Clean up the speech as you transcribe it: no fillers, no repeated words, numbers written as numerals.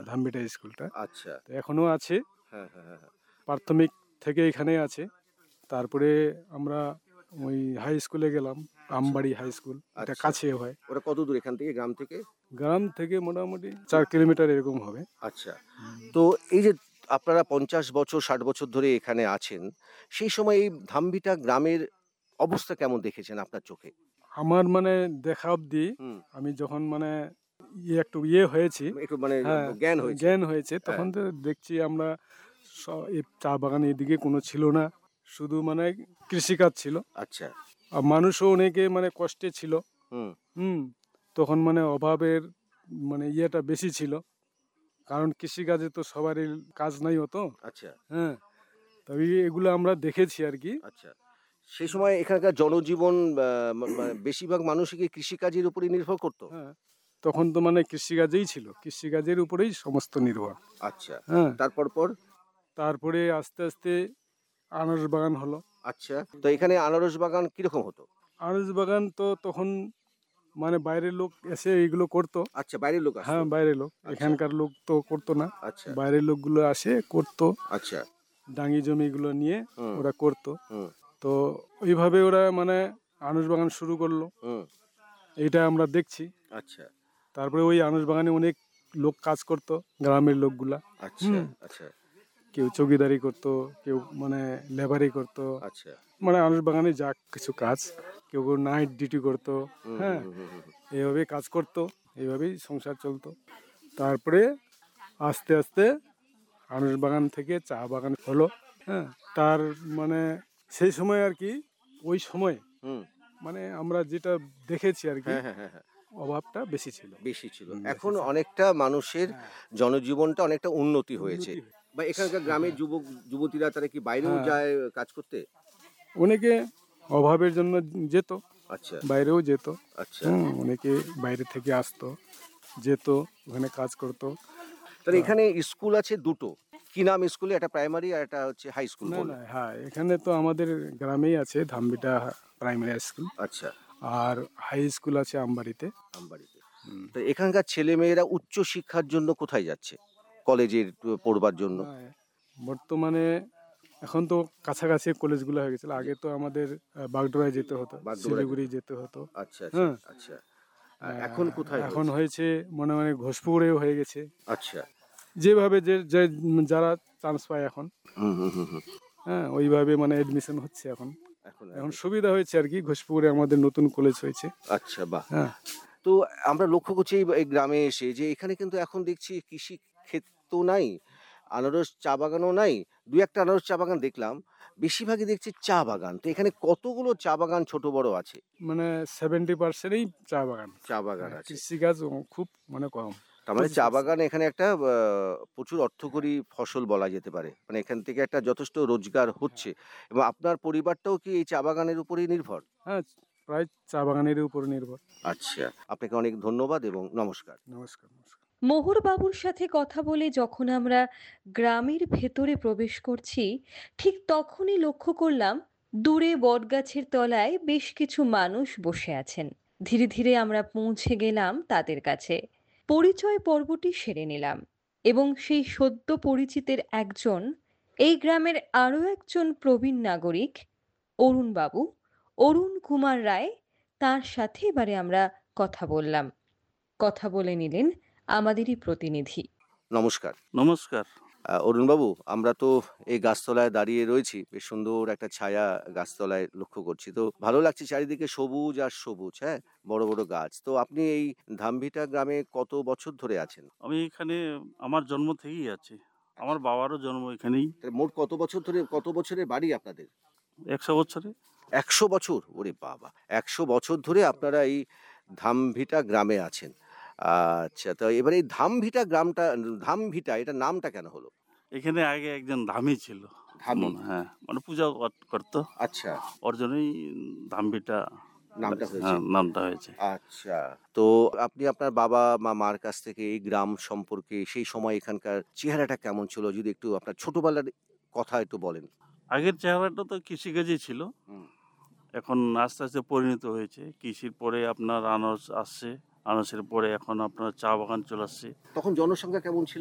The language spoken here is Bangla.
ধামবিটা স্কুলটা। আচ্ছা। তো এখনো আছে, হ্যাঁ, হ্যাঁ, হ্যাঁ, হ্যাঁ। প্রাথমিক থেকে এখানে আছে। তারপরে আমরা ওই হাই স্কুলে গেলাম, আমবাড়ি হাই স্কুল, এটা আচ্ছা। কাছে হয়। ওটা কত দূর এখান থেকে, গ্রাম থেকে? গ্রাম থেকে মোটামুটি 4 কিলোমিটার এরকম হবে। আচ্ছা। তো এই যে আপনারা ৫০ বছর ৬০ বছর ধরে এখানে আছেন, সেই সময় এই ধামভিটা গ্রামের অবস্থা কেমন দেখেছেন আপনার চোখে? আমার মানে দেখা অবধি, হুম। আমি যখন মানে একটু হয়েছি, একটু মানে হ্যাঁ, জ্ঞান হয়েছে। জ্ঞান হয়েছে, হ্যাঁ। তখন তো দেখছি আমরা এই চা বাগান এদিকে কোনো ছিল না, শুধু মানে কৃষিকাজ ছিল। আচ্ছা। আর মানুষও অনেকে মানে কষ্টে ছিল। হুম। হুম, তখন মানে অভাবের মানে ইয়েটা বেশি ছিল, কারণ কৃষিকাজে তো সবারই কাজ নাই হতো। আচ্ছা, হ্যাঁ, তবে এগুলো আমরা দেখেছি আর কি। আচ্ছা। সেই সময় এখানকার জনজীবন মানে বেশিরভাগ মানুষই কি কৃষিকাজের উপরই নির্ভর করত? হ্যাঁ, তখন তো মানে কৃষিকাজেই ছিল, কৃষিকাজের উপরেই সমস্ত নির্ভর। আচ্ছা। হ্যাঁ, তারপর? তারপরে আস্তে আস্তে আনারস বাগান হলো। আচ্ছা। তো এখানে আনারস বাগান কিরকম হতো? আনারস বাগান তো তখন মানে বাইরের লোক এসে এইগুলো করতো। আচ্ছা, বাইরের লোক হ্যাঁ, আসতো। বাইরের লোক, আচ্ছা, এখানকার লোক তো করতো না। আচ্ছা, বাইরের লোকগুলো আসে করতো, আচ্ছা। ডাঙি জমিগুলো নিয়ে হুম, ওরা করতো। হুম, তো ওইভাবে ওরা মানে আনারস বাগান শুরু করলো, হুম। এইটা আমরা দেখছি। আচ্ছা, তারপরে ওই আনারস বাগানে অনেক লোক কাজ করতো, গ্রামের লোকগুলা। আচ্ছা, হুম, আচ্ছা, কেউ চৌকিদারি করতো, কেউ মানে লেবারি করতো, আচ্ছা। মানে আনারস বাগানে যা কিছু কাজ, কেউ কেউ নাইট ডিউটি করতো। হুম, হুম, হ্যাঁ, হুম, হুম, হুম। এইভাবে কাজ করতো, এইভাবেই সংসার চলতো। তারপরে আস্তে আস্তে আনারস বাগান থেকে চা বাগান হলো। হ্যাঁ, তার মানে সেই সময় আর কি, ওই সময় হুম। মানে আমরা যেটা দেখেছি আর কি, হ্যাঁ, হ্যাঁ, হ্যাঁ, হ্যাঁ। অভাবটা বেশি ছিল। বেশি ছিল। বেশি এখন ছিল। অনেকটা মানুষের হ্যাঁ, জনজীবনটা অনেকটা উন্নতি হয়েছে। উন্নতি বা এখানকার গ্রামের যুবতীরা তারা কি বাইরেও হ্যাঁ, যায় কাজ করতে? অনেকে অভাবের জন্য যেত, আচ্ছা, বাইরেও যেত। আচ্ছা। হুম, অনেকে বাইরে থেকে আসতো, যেত, ওখানে কাজ করতো। তাহলে তা এখানে স্কুল আছে ২ টো। কি নাম স্কুলে? একটা প্রাইমারি আর একটা হচ্ছে হাই স্কুল না, না, বললেন। হ্যাঁ, এখানে তো আমাদের গ্রামেই আছে ধামবিটা প্রাইমারি স্কুল, আচ্ছা, আর হাই স্কুল আছে আমবাড়িতে। আমবাড়িতে। হুম। তো এখানকার ছেলেমেয়েরা উচ্চ শিক্ষার জন্য কোথায় যাচ্ছে? কলেজের পড়বার জন্য? না, বর্তমানে এখন তো কাছাকাছি কলেজগুলো হয়ে গেছিল। জি, আগে তো আমাদের বাগডোরায় যেতে হতো, বাগডোগরা যেতে শিলিগুড়ি হতো। যেতে হতো। আচ্ছা, আচ্ছা, হ্যাঁ, আচ্ছা। এখন কোথায় এখন হয়েছে? হয়েছে মনে মানে ঘোষপুরেও হয়ে গেছে। আচ্ছা। যেভাবে যারা চান্স পায় এখন, হুম, হুম, হুম, হুম। হ্যাঁ, ওইভাবে মানে এডমিশন হচ্ছে এখন। এখন এখন অ্যাডমিশন। সুবিধা হয়েছে আর কি, ঘোষপুরে আমাদের নতুন কলেজ হয়েছে। আচ্ছা, বাহ! হ্যাঁ, তো আমরা লক্ষ্য করছি এই গ্রামে এসে যে এখানে কিন্তু এখন দেখছি কৃষি ক্ষেত তো নাই, আনারস চা বাগানও নাই। ২-১ টা আনারস চা বাগান দেখলাম। বেশিরভাগই দেখছি চা বাগান। তো এখানে কতগুলো চা বাগান ছোট বড় আছে? মানে 70%ই চা বাগান। চা বাগান হ্যাঁ, আছে। কৃষিকাজ খুব মানে কম, তার মানে চা 25%। বাগান এখানে একটা প্রচুর অর্থকরী ফসল বলা যেতে পারে। মানে এখান থেকে একটা যথেষ্ট রোজগার হচ্ছে এবং আপনার পরিবারটাও কি এই চা বাগানের উপরেই নির্ভর? হ্যাঁ, প্রায় চা বাগানের উপর নির্ভর। আচ্ছা, আপনাকে অনেক ধন্যবাদ এবং নমস্কার। নমস্কার, নমস্কার। মোহরবাবুর সাথে কথা বলে যখন আমরা গ্রামের ভেতরে প্রবেশ করছি, ঠিক তখনই লক্ষ্য করলাম দূরে বটগাছের তলায় বেশ কিছু মানুষ বসে আছেন। ধীরে ধীরে আমরা পৌঁছে গেলাম তাদের কাছে, পরিচয় পর্বটি সেরে নিলাম এবং সেই সদ্য পরিচিতের একজন, এই গ্রামের আরও একজন প্রবীণ নাগরিক, অরুণবাবু, অরুণ কুমার রায়, তার সাথে এবারে আমরা কথা বললাম। কথা বলে নিলেন আমাদেরই প্রতিনিধি। নমস্কার। নমস্কার। অরুণবাবু, আমরা তো এই গাছতলায় দাঁড়িয়ে রয়েছি। বেশ সুন্দর একটা ছায়া গাছতলায় লক্ষ্য করছি। তো ভালো লাগছে, চারিদিকে সবুজ আর সবুজ, হ্যাঁ? বড়, বড় গাছ। তো আপনি এই ধামভিটা গ্রামে কত বছর ধরে আছেন? আমি এখানে আমার জন্ম থেকেই আছি। আমার বাবারও জন্ম এখানেই। তাহলে মোট কত বছর ধরে, কত বছরের বাড়ি আপনাদের? ১০০ বছরে। ১০০ বছর? ওরে বাবা! ১০০ বছর ধরে আপনারা এই ধামভিটা গ্রামে আছেন। আচ্ছা, তো এবারে এই ধামভিটা এটার নামটা কেন হলো? এখানে আগে একজন ধামি ছিল। ধামি? হ্যাঁ, মানে পূজা করতো। আচ্ছা, ওর জন্যই ধামবিটা নামটা হয়েছে। হ্যাঁ, নামটা হয়েছে। আচ্ছা। তো আপনি আপনার বাবা বা মার কাছ থেকে এই গ্রাম সম্পর্কে, সেই সময় এখানকার চেহারাটা কেমন ছিল? যদি একটু আপনার ছোটবেলার কথা একটু বলেন। আগের চেহারাটা তো কৃষিকাজই ছিল। হুম। এখন আস্তে আস্তে পরিণত হয়েছে। কৃষির পরে আপনার আনারস আসছে। আনারসের পরে এখন আপনার চা বাগান চলে আসছে। তখন জনসংখ্যা কেমন ছিল?